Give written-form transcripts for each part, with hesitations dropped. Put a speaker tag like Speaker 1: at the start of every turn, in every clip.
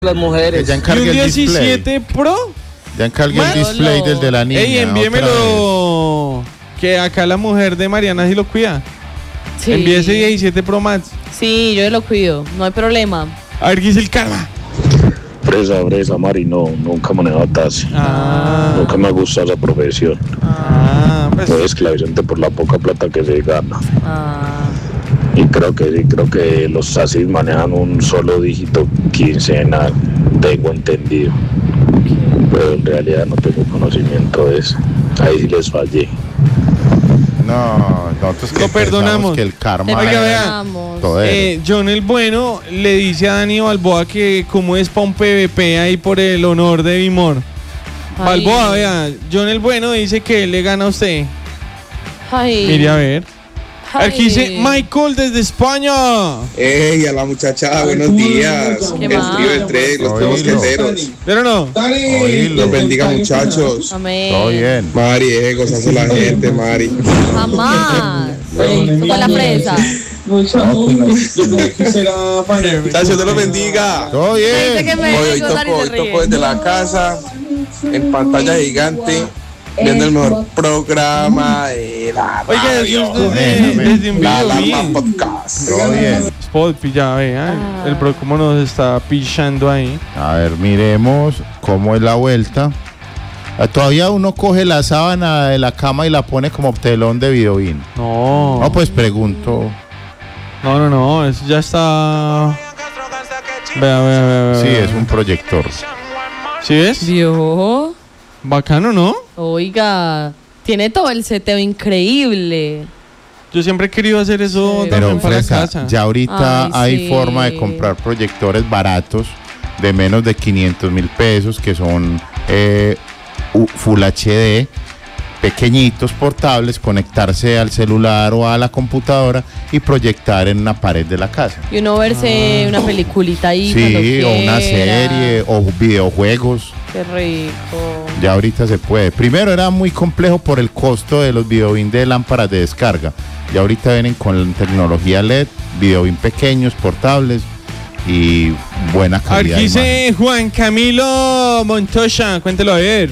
Speaker 1: las mujeres.
Speaker 2: Ya
Speaker 3: ¿Y
Speaker 2: encargué
Speaker 3: un
Speaker 2: el
Speaker 3: 17
Speaker 2: display.
Speaker 3: Pro?
Speaker 2: Ya encargué el display del de la niña.
Speaker 3: Ey, envíemelo. Que acá la mujer de Mariana sí lo cuida.
Speaker 4: Sí.
Speaker 3: Envíe ese 17 Pro Max.
Speaker 4: Sí, yo lo cuido, no hay problema.
Speaker 3: A ver qué dice el karma.
Speaker 5: Fresa, Mari, no, nunca manejaba taxi. Nunca me ha gustado esa profesión.
Speaker 3: Pues.
Speaker 5: Muy esclavizante por la poca plata que se gana. Y creo que los taxis manejan un solo dígito quincenal, tengo entendido. Pero en realidad no tengo conocimiento de eso. Ahí sí les fallé.
Speaker 2: No, nosotros
Speaker 3: Lo perdonamos.
Speaker 2: Que el karma.
Speaker 3: Oiga, vea. John el Bueno le dice a Dani Balboa que como es pa' un PvP ahí por el honor de Bimor. Balboa, vea, John el Bueno dice que él le gana a usted.
Speaker 4: Ay.
Speaker 3: Mire a ver. Aquí dice Michael desde España.
Speaker 6: ¡Ey, a la muchachada! Buenos días. El trío de tres, los tres mosqueteros.
Speaker 3: Pero no.
Speaker 6: Los bendiga, muchachos.
Speaker 4: Amén.
Speaker 2: Todo bien.
Speaker 6: Mari, gozazo la gente, Mari.
Speaker 4: Jamás. Con la fresa.
Speaker 6: Muchachos, Dios los bendiga.
Speaker 2: Todo
Speaker 4: Dice que
Speaker 2: bien.
Speaker 4: me
Speaker 6: Hoy toco desde la casa, en pantalla gigante, viendo el mejor programa de la
Speaker 3: Oiga,
Speaker 6: radio.
Speaker 3: eso es desde un
Speaker 6: La
Speaker 3: video
Speaker 6: Alarma
Speaker 3: bien.
Speaker 6: Podcast.
Speaker 2: Todo bien.
Speaker 3: Spot, ya vea. El bro cómo nos está pichando ahí.
Speaker 2: A ver, miremos cómo es la vuelta. Todavía uno coge la sábana de la cama y la pone como telón de videoín.
Speaker 3: No.
Speaker 2: No, pues pregunto.
Speaker 3: No, eso ya está. Vea.
Speaker 2: Sí, es un proyector.
Speaker 3: ¿Sí ves?
Speaker 4: Dios.
Speaker 3: Bacano, ¿no?
Speaker 4: Oiga, tiene todo el seteo increíble.
Speaker 3: Yo siempre he querido hacer eso
Speaker 2: Pero
Speaker 3: también para
Speaker 2: Fresa,
Speaker 3: casa.
Speaker 2: ya ahorita
Speaker 4: Ay,
Speaker 2: hay
Speaker 4: sí.
Speaker 2: forma de comprar proyectores baratos de menos de 500.000 pesos que son Full HD, pequeñitos, portables, conectarse al celular o a la computadora y proyectar en una pared de la casa.
Speaker 4: Y uno verse una peliculita ahí cuando
Speaker 2: Sí, o una
Speaker 4: quiera.
Speaker 2: serie o videojuegos.
Speaker 4: Qué rico.
Speaker 2: Ya ahorita se puede. Primero era muy complejo por el costo de los videobin de lámparas de descarga. Ya ahorita vienen con tecnología LED, videobin pequeños, portables y buena calidad.
Speaker 3: Aquí
Speaker 2: de imagen.
Speaker 3: dice Juan Camilo Montoya, cuéntelo a ver.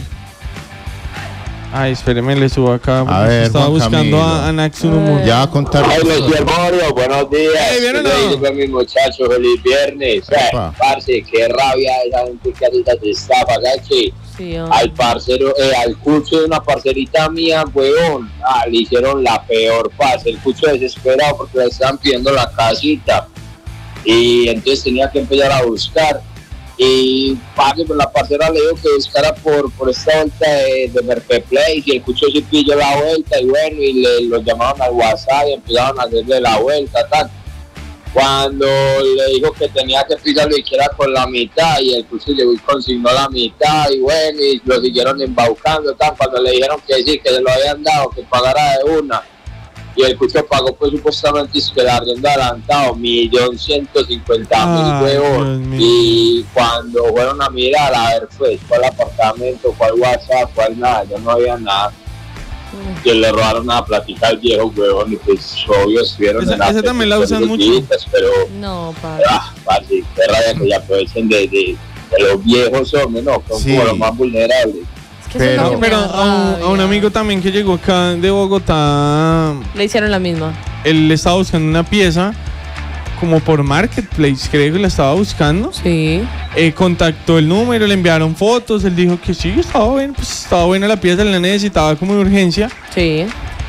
Speaker 3: Ay, espéreme, le subo acá.
Speaker 2: A ver,
Speaker 3: estaba
Speaker 2: Juan
Speaker 3: buscando
Speaker 2: Camilo.
Speaker 3: a Naxunumu.
Speaker 2: Ya va a contar.
Speaker 1: Ay, Monsieur Morio, buenos días.
Speaker 3: Ey, ¿vieron o no?
Speaker 1: ¿Qué le digo a mis muchachos? Feliz viernes.
Speaker 2: Epa.
Speaker 1: Parce, qué rabia esa gente que ahorita se estafa, ¿sabes qué?
Speaker 4: Sí,
Speaker 1: Al parcero, al cucho de una parcerita mía, huevón, le hicieron la peor, parce. El cucho desesperado porque le estaban pidiendo la casita. Y entonces tenía que empezar a buscar. Y parce, pues la parcera le dijo que buscara por esta vuelta de Merpeplay, y el cucho sí pilló la vuelta, y bueno, y los llamaron al WhatsApp y empezaron a hacerle la vuelta, tal. Cuando le dijo que tenía que pisarlo siquiera con la mitad, y el cucho llegó y consignó la mitad, y bueno, y lo siguieron embaucando, tal. Cuando le dijeron que sí, que se lo habían dado, que pagara de una, y el cucho pagó pues supuestamente que el arriendo adelantado, 1.150.000,
Speaker 3: Ay,
Speaker 1: huevón.
Speaker 3: Dios mío.
Speaker 1: Y cuando fueron a mirar, a ver pues cuál apartamento, cuál WhatsApp, cuál nada, ya no había nada. Que le robaron una platica al viejo, huevón, y pues obvio estuvieron
Speaker 3: Esa-
Speaker 1: en la
Speaker 3: esa también la usan mucho.
Speaker 1: pero
Speaker 4: No, padre.
Speaker 1: parce, qué rabia que ya aprovechen de los viejos hombres, ¿no? Son
Speaker 2: Sí.
Speaker 1: como los más vulnerables.
Speaker 4: Es que eso es lo que me
Speaker 3: Pero
Speaker 4: da
Speaker 3: a un
Speaker 4: rabia.
Speaker 3: amigo también que llegó acá de Bogotá,
Speaker 4: Le hicieron la misma.
Speaker 3: él estaba buscando una pieza como por Marketplace, creo que la estaba buscando.
Speaker 4: Sí.
Speaker 3: Contactó el número, le enviaron fotos, él dijo que sí, estaba bien, pues estaba buena la pieza, la necesitaba como de urgencia.
Speaker 4: Sí.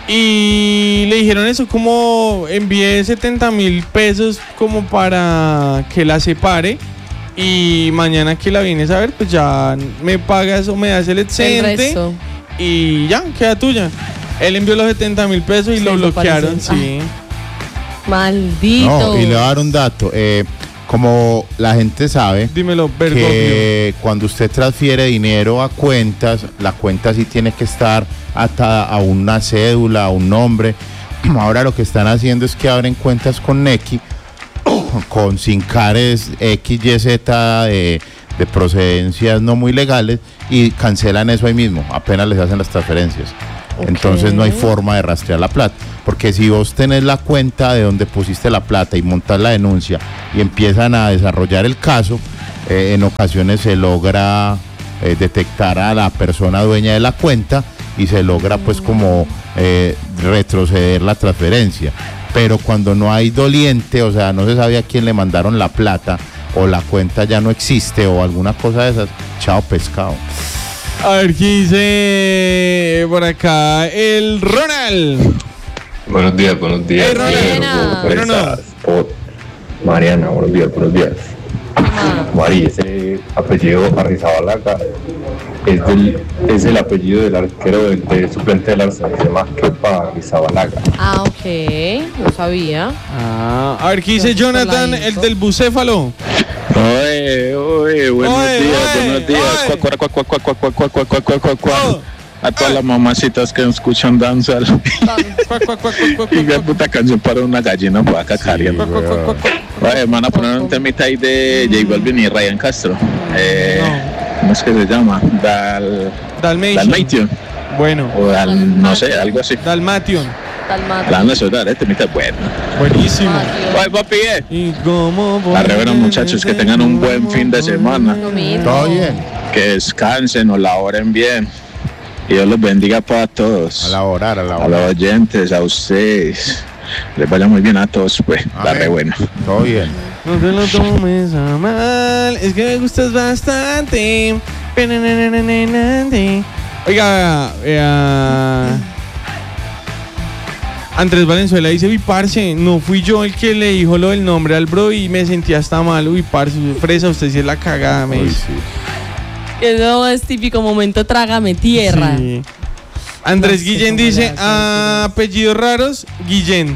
Speaker 3: Y le dijeron eso, como envié 70.000 pesos como para que la separe. Y mañana que la vienes a ver, pues ya me pagas o me das el
Speaker 4: El
Speaker 3: excedente
Speaker 4: resto.
Speaker 3: y ya, queda tuya. Él envió los 70.000 pesos y
Speaker 4: Sí,
Speaker 3: lo bloquearon,
Speaker 4: desapareció.
Speaker 3: sí.
Speaker 4: Maldito.
Speaker 2: No, y le voy a dar un dato. Como la gente sabe
Speaker 3: Dímelo, Bergoglio.
Speaker 2: que cuando usted transfiere dinero a cuentas, la cuenta sí tiene que estar atada a una cédula, a un nombre. Ahora lo que están haciendo es que abren cuentas con Nequi, con SINCARES XYZ de procedencias no muy legales, y cancelan eso ahí mismo, apenas les hacen las transferencias. Entonces no hay forma de rastrear la plata, porque si vos tenés la cuenta de donde pusiste la plata y montas la denuncia y empiezan a desarrollar el caso, en ocasiones se logra detectar a la persona dueña de la cuenta y se logra pues como retroceder la transferencia. Pero cuando no hay doliente, o sea, no se sabe a quién le mandaron la plata o la cuenta ya no existe o alguna cosa de esas, chao pescado.
Speaker 3: A ver, ¿qué dice por acá el Ronald?
Speaker 7: Buenos días, buenos días.
Speaker 3: Hey, Ronald.
Speaker 7: Mariana, buenos días. Mari, ese apellido Arrizabalaga es el apellido del arquero del suplente del Arsenal, se llama Kepa Arrizabalaga.
Speaker 4: Ah, ok, no sabía.
Speaker 3: A ver, ¿qué dice Jonathan, el del bucéfalo?
Speaker 8: Oye, buenos días. A todas las mamacitas que escuchan danza. Y qué puta canción para una gallina por acá cariendo. Van a poner un temita ahí de J Balvin y Ryan Castro. ¿Cómo es que se llama? Dalmatian.
Speaker 3: Bueno.
Speaker 8: O no sé, algo así.
Speaker 3: Dalmatian.
Speaker 8: Este temita es bueno.
Speaker 3: Buenísimo.
Speaker 8: Bye, papi. Arreveran, muchachos, que tengan un buen fin de semana.
Speaker 2: Todo bien.
Speaker 8: Que descansen o laboren bien. Y Dios los bendiga para todos.
Speaker 2: A laborar.
Speaker 8: A los oyentes, a ustedes. Les vaya muy bien a todos, pues. La re buena.
Speaker 2: Todo bien.
Speaker 3: No te lo tomes a mal, es que me gustas bastante. Oiga, Andrés Valenzuela dice, uy, parce, no fui yo el que le dijo lo del nombre al bro y me sentía hasta mal. Uy, parce, fresa, usted sí es la cagada, me dice.
Speaker 4: Eso es típico momento trágame tierra.
Speaker 3: Sí. Andrés Guillén dice, apellidos raros, Guillén,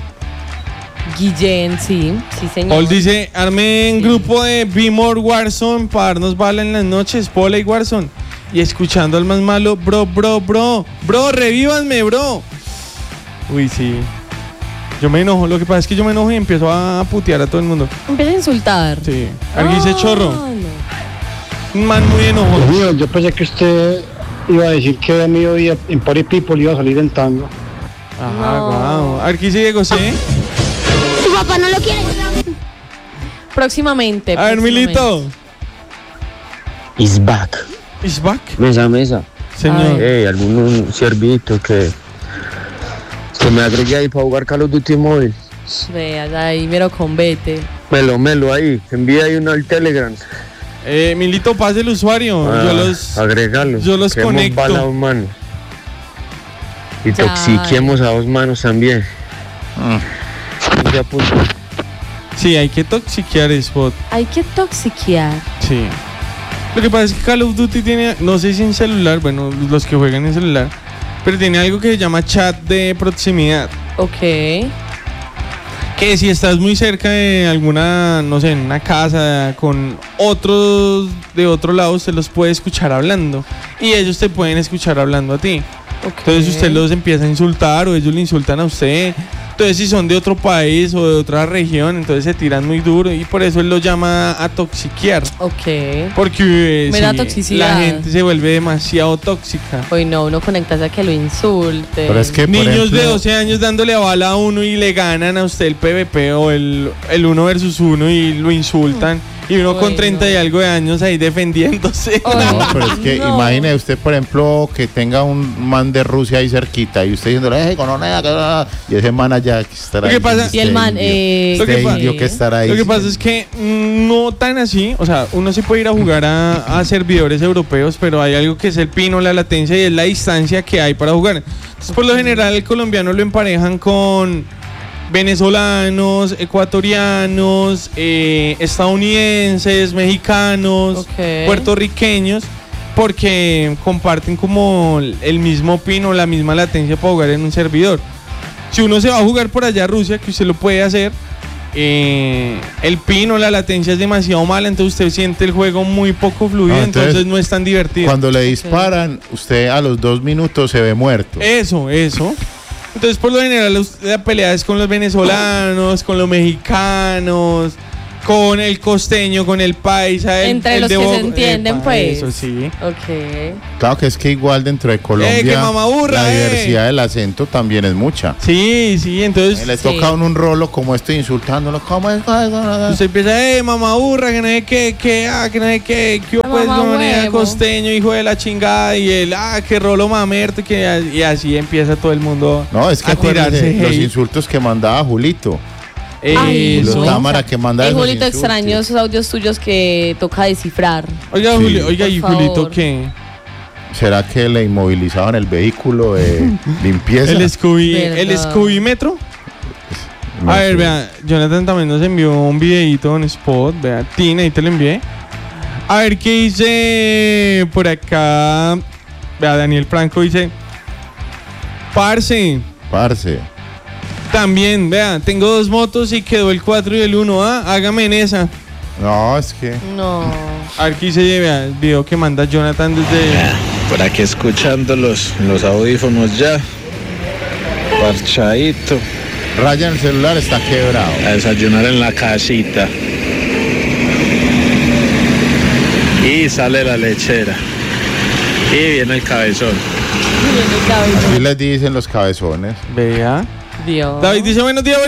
Speaker 4: sí señor.
Speaker 3: Paul dice, armen grupo de Be-More Warzone para darnos bala en las noches, Pola y Warzone. Y escuchando al más malo, bro, revívanme, bro. Uy, sí. Yo me enojo, lo que pasa es que yo me enojo y empiezo a putear a todo el mundo.
Speaker 4: Empieza a insultar.
Speaker 3: Sí. Alguien dice chorro.
Speaker 4: No.
Speaker 3: Un man muy enojoso.
Speaker 9: Mío, yo pensé que usted iba a decir que de mediodía en Party People iba a salir en tango.
Speaker 3: Ajá, wow. A ver, ¿qué dice Diego? ¿Sí?
Speaker 10: Su papá no lo quiere.
Speaker 4: Próximamente.
Speaker 3: A ver, Milito.
Speaker 11: Is back.
Speaker 3: Is back.
Speaker 11: Mesa.
Speaker 3: Señor.
Speaker 11: Algún ciervito que me agregue ahí para jugar Call of Duty móvil.
Speaker 4: Veas ahí, mero convete.
Speaker 11: Melo ahí. Envía ahí uno al Telegram.
Speaker 3: Milito, pase el usuario.
Speaker 11: Agregarlo.
Speaker 3: Yo los conecto.
Speaker 11: Bala a 2 manos. Y toxiquemos a 2 manos también.
Speaker 3: Sí, hay que toxiquear Spot.
Speaker 4: Hay que toxiquear.
Speaker 3: Sí. Lo que pasa es que Call of Duty tiene, no sé si en celular, bueno, los que juegan en celular, pero tiene algo que se llama chat de proximidad.
Speaker 4: Ok.
Speaker 3: Que si estás muy cerca de alguna, no sé, en una casa con otros de otro lado, usted los puede escuchar hablando. Y ellos te pueden escuchar hablando a ti. Okay. Entonces usted los empieza a insultar o ellos le insultan a usted. Entonces si son de otro país o de otra región, entonces se tiran muy duro y por eso él lo llama a toxiquear.
Speaker 4: Ok.
Speaker 3: Porque
Speaker 4: toxicidad.
Speaker 3: La gente se vuelve demasiado tóxica.
Speaker 4: Hoy no, uno conecta a que lo insulte.
Speaker 2: Pero es que,
Speaker 3: niños de 12 años dándole a bala a uno y le ganan a usted el PvP o el 1 versus 1 y lo insultan. Y uno con 30 y algo de años ahí defendiéndose.
Speaker 2: No, pero es que imagine usted, por ejemplo, que tenga un man de Rusia ahí cerquita y usted diciéndole, y ese man allá que estará ahí.
Speaker 3: ¿Qué pasa?
Speaker 4: Y el man,
Speaker 2: indio que estará ahí.
Speaker 3: Lo que pasa es que no tan así, o sea, uno sí puede ir a jugar a servidores europeos, pero hay algo que es el pino, la latencia y es la distancia que hay para jugar. Entonces, por lo general, el colombiano lo emparejan con venezolanos, ecuatorianos, estadounidenses, mexicanos, puertorriqueños, porque comparten como el mismo pino, la misma latencia para jugar en un servidor. Si uno se va a jugar por allá a Rusia, que usted lo puede hacer, el pino, la latencia es demasiado mala, entonces usted siente el juego muy poco fluido, entonces no es tan divertido.
Speaker 2: Cuando le disparan, usted a los 2 minutos se ve muerto.
Speaker 3: Eso. Entonces, por lo general, la pelea es con los venezolanos, con los mexicanos, con el costeño, con el paisa,
Speaker 4: entre los que se entienden, pues.
Speaker 3: Eso sí.
Speaker 4: Ok.
Speaker 2: Claro que es que igual dentro de Colombia
Speaker 3: que mamaburra,
Speaker 2: la diversidad del acento también es mucha.
Speaker 3: Sí, entonces
Speaker 2: le toca a uno un rolo como estoy insultándolo, ¿cómo es?
Speaker 3: Usted empieza, mamaburra, que no sé qué, que no sé qué, que pues no costeño, hijo de la chingada, y él, que rolo mamerto, y así empieza todo el mundo
Speaker 2: a tirarse los insultos que mandaba Julito.
Speaker 4: Eso.
Speaker 2: Cámara que manda esos
Speaker 4: Julito,
Speaker 2: insultos.
Speaker 4: extraño esos audios tuyos que toca descifrar.
Speaker 3: Oiga, ¿y Julito qué?
Speaker 2: ¿Será que le inmovilizaban el vehículo de limpieza?
Speaker 3: ¿El Scooby-metro? A ver, vea, Jonathan también nos envió un videito en Spot. Vea, Tina, ahí te lo envié. A ver, ¿qué dice por acá? Vea, Daniel Franco dice: Parce. También, vea, tengo 2 motos y quedó el 4 y el 1, hágame en esa.
Speaker 2: No, es que...
Speaker 4: No.
Speaker 3: A ver, ¿qué dice? Vea, el video que manda Jonathan desde...
Speaker 8: Por aquí escuchando los audífonos ya. Parchadito.
Speaker 2: Ryan, el celular está quebrado.
Speaker 8: A desayunar en la casita. Y sale la lechera. Y viene el cabezón.
Speaker 2: Así les dicen los cabezones.
Speaker 3: Vea.
Speaker 4: Dios.
Speaker 3: David dice: buenos días.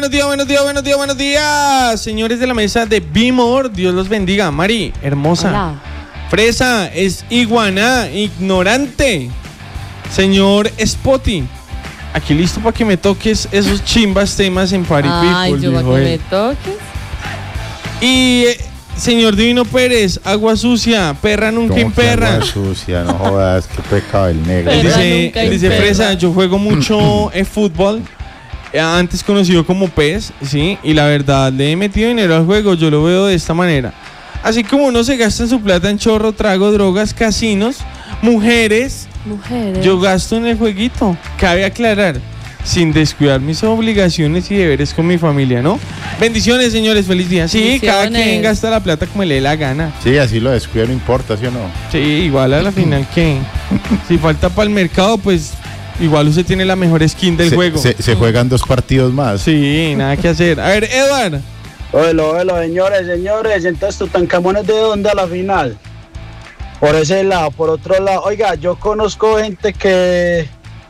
Speaker 3: Señores de la mesa de Bimor, Dios los bendiga. Mari, hermosa.
Speaker 4: Hola.
Speaker 3: Fresa, es iguana, ignorante. Señor Spotty, aquí listo para que me toques esos chimbas temas en Party People.
Speaker 4: Ay, yo para que me toques.
Speaker 3: Y señor Divino Pérez, agua sucia, perra nunca imperra.
Speaker 2: Agua sucia, no jodas, qué pecado el negro.
Speaker 3: Él dice Fresa, yo juego mucho fútbol, antes conocido como PES, ¿sí? Y la verdad, le he metido dinero al juego, yo lo veo de esta manera. Así como uno se gasta su plata en chorro, trago, drogas, casinos, mujeres, yo gasto en el jueguito. Cabe aclarar, sin descuidar mis obligaciones y deberes con mi familia, ¿no? Bendiciones, señores, feliz día. Sí, cada quien gasta la plata como le dé la gana.
Speaker 2: Sí, así lo descuida, no importa, ¿sí o no?
Speaker 3: Sí, igual a la final que si falta para el mercado, pues igual usted tiene la mejor skin del juego.
Speaker 2: Se juegan 2 partidos más.
Speaker 3: Sí, nada que hacer. A ver, Edward.
Speaker 12: Hola, señores. Entonces, Tutankamón es de dónde a la final. Por ese lado, por otro lado. Oiga, yo conozco gente que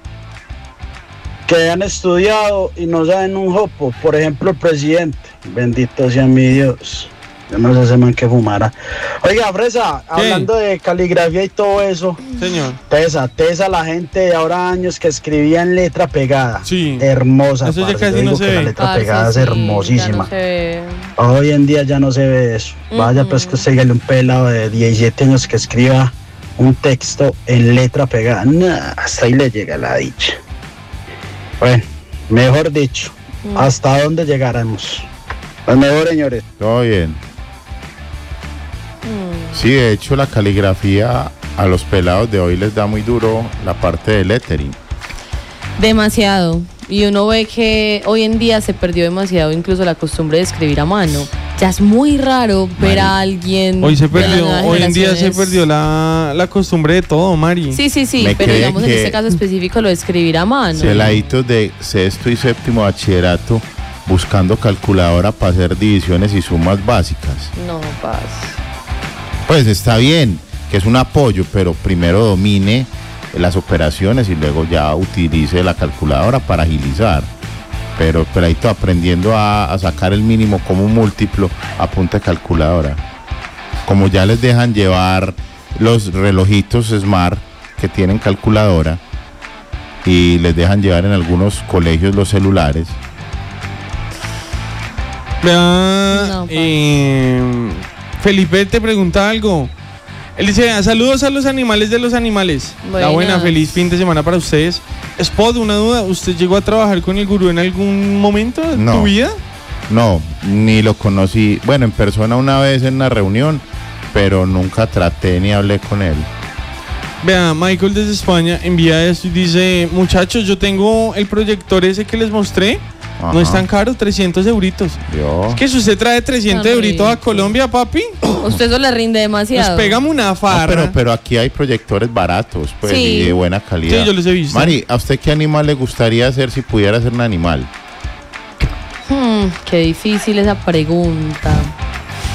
Speaker 12: han estudiado y no saben un jopo. Por ejemplo, el presidente. Bendito sea mi Dios. Yo no sé ese man que fumara. Oiga, Fresa, hablando de caligrafía y todo eso.
Speaker 3: Señor.
Speaker 12: Tesa la gente de ahora años que escribía en letra pegada.
Speaker 3: Sí.
Speaker 12: Hermosa.
Speaker 3: Eso ya casi no se ve.
Speaker 12: La letra pegada es hermosísima. Hoy en día ya no se ve eso. Vaya, pues que usted dígale un pelado de 17 años que escriba un texto en letra pegada. Nah, hasta ahí le llega la dicha. Bueno, mejor dicho, ¿hasta dónde llegaremos? Pues mejor, señores.
Speaker 2: Todo bien. Sí, de hecho la caligrafía a los pelados de hoy les da muy duro la parte del lettering.
Speaker 4: Demasiado. Y uno ve que hoy en día se perdió demasiado incluso la costumbre de escribir a mano. Ya es muy raro ver a alguien.
Speaker 3: Hoy en día se perdió la costumbre de todo, Mari.
Speaker 4: Sí, pero digamos en este caso específico lo de escribir a mano.
Speaker 2: Peladitos de 6º y 7º bachillerato buscando calculadora para hacer divisiones y sumas básicas.
Speaker 4: No pasa.
Speaker 2: Pues está bien, que es un apoyo, pero primero domine las operaciones y luego ya utilice la calculadora para agilizar. Pero peladito aprendiendo a sacar el mínimo como un múltiplo a punta de calculadora. Como ya les dejan llevar los relojitos Smart que tienen calculadora y les dejan llevar en algunos colegios los celulares.
Speaker 3: Felipe te pregunta algo. Él dice: saludos a los animales de los animales. La buena, feliz fin de semana para ustedes. Spot, una duda, ¿usted llegó a trabajar con el gurú en algún momento de tu vida?
Speaker 2: No, ni lo conocí. Bueno, en persona una vez en una reunión, pero nunca traté ni hablé con él.
Speaker 3: Vea, Michael desde España envía esto y dice: muchachos, yo tengo el proyector ese que les mostré. Ajá. No es tan caro, 300 euritos.
Speaker 2: Dios.
Speaker 3: Es que si usted trae 300 euritos a Colombia, papi,
Speaker 4: usted eso le rinde demasiado.
Speaker 3: Pues pégame una farra.
Speaker 2: No, pero aquí hay proyectores baratos, pues, y de buena calidad.
Speaker 3: Sí, yo los he visto.
Speaker 2: Mari, ¿a usted qué animal le gustaría ser si pudiera ser un animal?
Speaker 4: Qué difícil esa pregunta.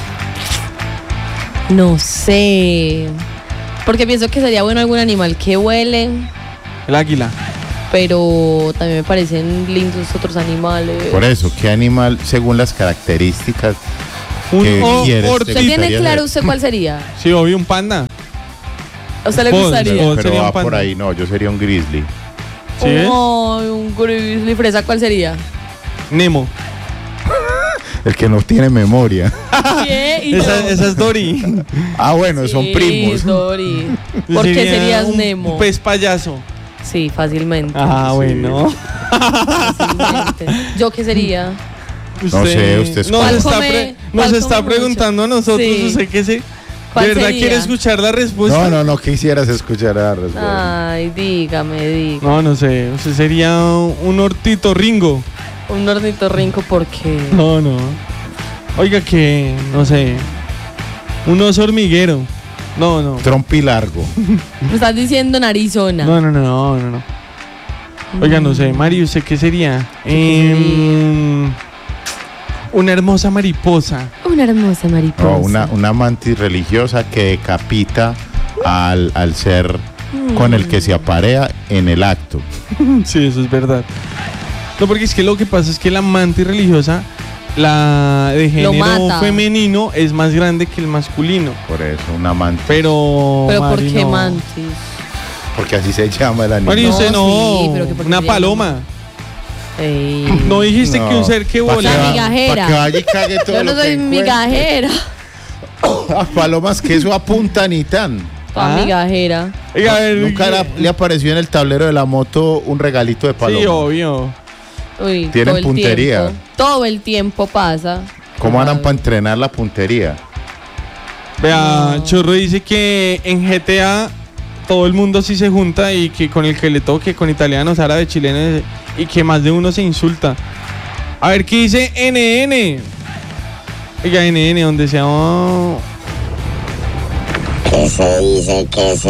Speaker 4: No sé. Porque pienso que sería bueno algún animal que vuele.
Speaker 3: El águila.
Speaker 4: Pero también me parecen lindos otros animales.
Speaker 2: Por eso, ¿qué animal, según las características que quieres?
Speaker 4: ¿Usted tiene claro usted cuál sería?
Speaker 3: Sí, obvio, un panda.
Speaker 4: ¿A usted le gustaría?
Speaker 2: Pero va por ahí, no, yo sería un grizzly.
Speaker 3: ¿Sí?
Speaker 4: Un grizzly fresa, ¿cuál sería?
Speaker 3: Nemo.
Speaker 2: El que no tiene memoria.
Speaker 4: ¿Qué?
Speaker 3: Esa es Dory.
Speaker 2: Ah, bueno, son primos.
Speaker 4: Dory. ¿Por qué serías Nemo?
Speaker 3: Un pez payaso.
Speaker 4: Sí, fácilmente.
Speaker 3: Ah,
Speaker 2: sí.
Speaker 3: Bueno.
Speaker 4: Fácilmente. ¿Yo qué sería?
Speaker 2: No sé, usted
Speaker 3: nos está preguntando a nosotros,
Speaker 4: Sí.
Speaker 3: ¿usted qué sé?
Speaker 4: ¿Cuál
Speaker 3: ¿De verdad
Speaker 4: sería?
Speaker 3: quiere escuchar la respuesta?
Speaker 2: No quisieras escuchar la respuesta.
Speaker 4: Ay, dígame.
Speaker 3: No sé, usted sería un ornitorrinco.
Speaker 4: Un ornitorrinco, ¿por qué?
Speaker 3: No. Oiga que, no sé, un oso hormiguero. No.
Speaker 2: Trompi largo.
Speaker 4: Me estás diciendo narizona.
Speaker 3: No. Oiga, no sé, Mari, ¿usted qué sería? Una hermosa mariposa.
Speaker 4: Una hermosa mariposa.
Speaker 2: No, una mantis religiosa que decapita al ser con el que se aparea en el acto.
Speaker 3: Sí, eso es verdad. No, porque es que lo que pasa es que la mantis religiosa, la de género femenino, es más grande que el masculino.
Speaker 2: Por eso, una mantis.
Speaker 3: Pero
Speaker 4: ¿por
Speaker 3: Mari,
Speaker 4: qué
Speaker 3: no.
Speaker 4: mantis?
Speaker 2: Porque así se llama el animal.
Speaker 3: Mari, usted
Speaker 4: sí, pero que
Speaker 3: una paloma.
Speaker 4: Ey.
Speaker 3: No dijiste que un ser que vola.
Speaker 4: La migajera.
Speaker 2: Para que vaya y cague todo
Speaker 4: Yo no
Speaker 2: lo que
Speaker 4: soy
Speaker 2: encuentre.
Speaker 4: migajera.
Speaker 2: Las palomas que eso apuntan y tan.
Speaker 4: Migajera.
Speaker 3: Oiga, a ver,
Speaker 2: ¿Nunca le apareció en el tablero de la moto un regalito de paloma?
Speaker 3: Sí, obvio.
Speaker 4: Uy,
Speaker 2: Tienen
Speaker 4: todo el
Speaker 2: puntería.
Speaker 4: tiempo. Todo el tiempo pasa.
Speaker 2: ¿Cómo harán para entrenar la puntería?
Speaker 3: Vea, Chorro dice que en GTA todo el mundo sí se junta y que con el que le toque, con italianos, árabes, chilenos, y que más de uno se insulta. A ver, ¿qué dice NN? Oiga, NN, donde sea...
Speaker 13: ¿Qué se dice?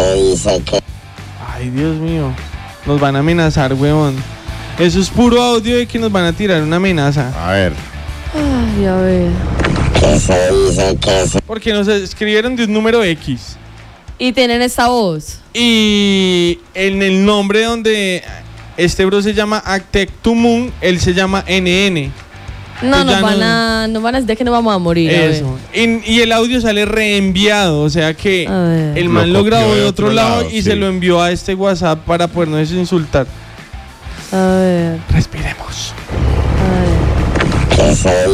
Speaker 3: Ay, Dios mío. Nos van a amenazar, huevón. Eso es puro audio de que nos van a tirar una amenaza.
Speaker 2: A ver.
Speaker 4: Ay, a ver.
Speaker 13: ¿Qué se dice?
Speaker 3: Porque nos escribieron de un número X.
Speaker 4: Y tienen esta voz.
Speaker 3: Y en el nombre donde este bro se llama Actectumun, él se llama NN.
Speaker 4: No, nos van a decir de que no vamos a morir.
Speaker 3: Eso. Y el audio sale reenviado, o sea que el man lo grabó de otro lado y se lo envió a este WhatsApp para podernos insultar.
Speaker 4: A ver.
Speaker 3: Respiremos.
Speaker 13: ¿Qué se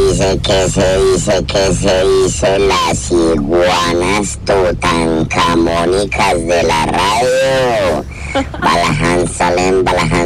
Speaker 13: dice? Las iguanas tutankamónicas de la radio. Balajan Salem.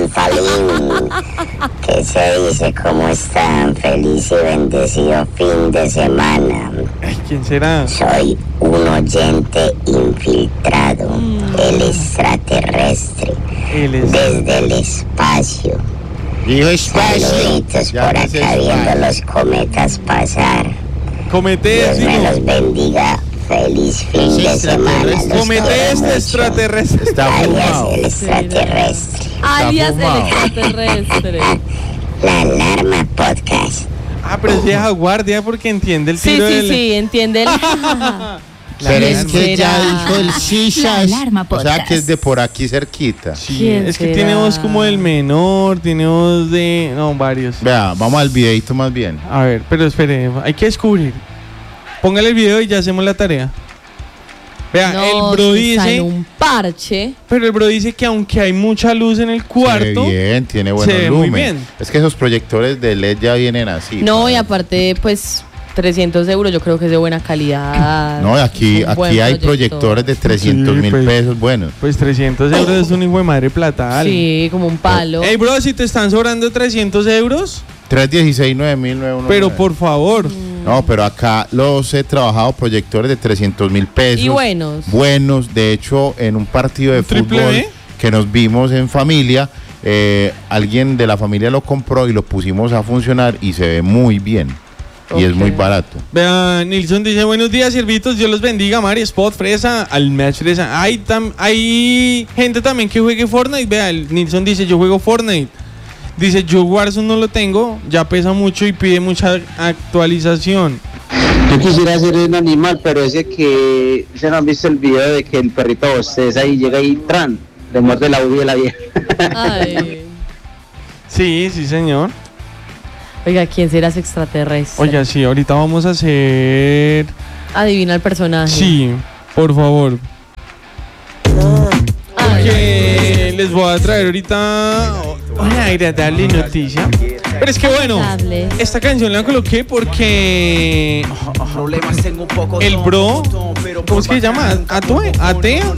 Speaker 13: ¿Qué se dice? ¿Cómo están? Feliz y bendecido fin de semana.
Speaker 3: Ay, ¿quién será?
Speaker 13: Soy un oyente infiltrado, el extraterrestre, desde el espacio. Saluditos por acá viendo los cometas pasar. Dios me los bendiga. Feliz fin de semana.
Speaker 3: Comete este extraterrestre.
Speaker 13: Alias el extraterrestre.
Speaker 4: Alias el extraterrestre.
Speaker 13: La Alarma Podcast.
Speaker 3: Ah, pero es vieja guardia porque entiende el tiro del...
Speaker 4: Sí, entiende el...
Speaker 2: Pero es que ya dijo el Shishas. O sea
Speaker 10: Podcast.
Speaker 2: que es de por aquí cerquita.
Speaker 3: Sí, es que tiene voz como del menor, tiene voz de... No, varios.
Speaker 2: Vea, vamos al videito más bien.
Speaker 3: A ver, pero espere, hay que descubrir. Póngale el video y ya hacemos la tarea. Vea,
Speaker 4: No,
Speaker 3: el bro
Speaker 4: si sale
Speaker 3: dice...
Speaker 4: un parche.
Speaker 3: Pero el bro dice que aunque hay mucha luz en el cuarto...
Speaker 2: Se ve bien, tiene
Speaker 3: se
Speaker 2: buenos
Speaker 3: ve muy
Speaker 2: lumen.
Speaker 3: bien.
Speaker 2: Es que esos proyectores de LED ya vienen así.
Speaker 4: No, y aparte, pues, 300 euros yo creo que es de buena calidad.
Speaker 2: No, aquí
Speaker 4: Un buen
Speaker 2: hay
Speaker 4: proyector.
Speaker 2: proyectores de 300.000
Speaker 3: pues,
Speaker 2: pesos buenos.
Speaker 3: Pues 300 euros es un hijo de madre platal.
Speaker 4: Sí, como un palo.
Speaker 3: Ey, bro, si te están sobrando 300 euros...
Speaker 2: 316-9.919.
Speaker 3: Pero por favor.
Speaker 2: No, pero acá los he trabajado proyectores de 300.000 pesos.
Speaker 4: Y buenos.
Speaker 2: Buenos. De hecho, en un partido de
Speaker 3: ¿Triple
Speaker 2: fútbol
Speaker 3: B?
Speaker 2: que nos vimos en familia, alguien de la familia lo compró y lo pusimos a funcionar y se ve muy bien. Y es muy barato.
Speaker 3: Vean, Nilson dice, buenos días, siervitos, Dios los bendiga, Mari, Spot, Fresa, al match Fresa. Hay gente también que juegue Fortnite. Vea, Nilson dice, yo juego Fortnite. Dice, yo Warzone no lo tengo, ya pesa mucho y pide mucha actualización.
Speaker 14: Yo quisiera ser un animal, pero ese que... ¿Se no han visto el video de que el perrito bosteza y llega ahí, tran, le muerde la uva de la vieja?
Speaker 4: Ay.
Speaker 3: Sí, señor.
Speaker 4: Oiga, ¿quién será ese extraterrestre?
Speaker 3: Oiga, sí, ahorita vamos a hacer...
Speaker 4: Adivina el personaje.
Speaker 3: Sí, por favor. Porque les voy a traer ahorita una agradable noticia. Pero es que bueno, esta canción la coloqué porque el bro, ¿cómo es que se llama? ¿Atea?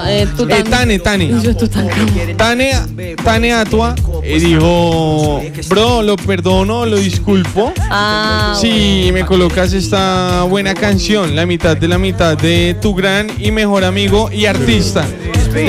Speaker 3: Tane Atua dijo, bro, lo perdono, lo disculpo. Si me colocas esta buena canción, la mitad de tu gran y mejor amigo y artista.